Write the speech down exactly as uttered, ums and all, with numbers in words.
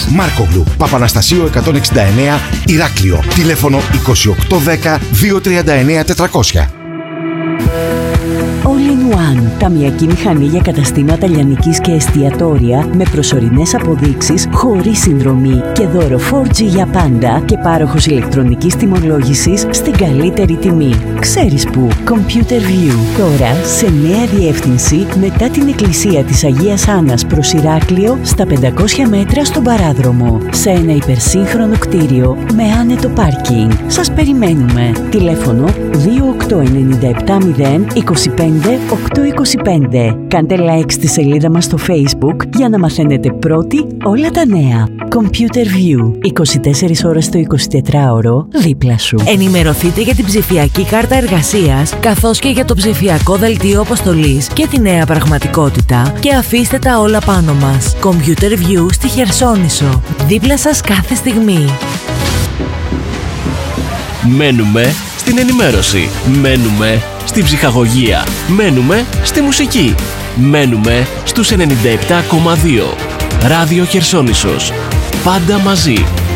Μάρκογλου, Παπαναστασίου εκατόν εξήντα εννέα, Ηράκλειο. Τηλέφωνο είκοσι οκτώ δέκα δύο τριάντα εννέα τετρακόσια. All in One. Ταμειακή μηχανή για καταστήματα λιανικής και εστιατόρια με προσωρινές αποδείξεις, χωρίς συνδρομή και δώρο φορ τζι για πάντα και πάροχος ηλεκτρονικής τιμολόγησης στην καλύτερη τιμή. Ξέρεις που? Computer View. Τώρα σε νέα διεύθυνση μετά την εκκλησία της Αγίας Άννας προς Ηράκλειο στα πεντακόσια μέτρα στον Παράδρομο. Σε ένα υπερσύγχρονο κτίριο με άνετο πάρκινγκ. Σας περιμένουμε. Τηλέφωνο δύο οκτώ εννιά επτά μηδέν είκοσι πέντε οκτακόσια είκοσι πέντε. Κάντε like στη σελίδα μας στο Facebook για να μαθαίνετε πρώτοι όλα τα νέα. Computer View. είκοσι τέσσερις ώρες το εικοσιτετράωρο δίπλα σου. Ενημερωθείτε για την ψηφιακή κάρτα εργασίας καθώς και για το ψηφιακό δελτίο αποστολής και τη νέα πραγματικότητα και αφήστε τα όλα πάνω μας. Computer View στη Χερσόνησο. Δίπλα σας κάθε στιγμή. Μένουμε στην ενημέρωση. Μένουμε στην ψυχαγωγία. Μένουμε στη μουσική. Μένουμε στους ενενήντα επτά κόμμα δύο. Ράδιο Χερσόνησος. Πάντα μαζί.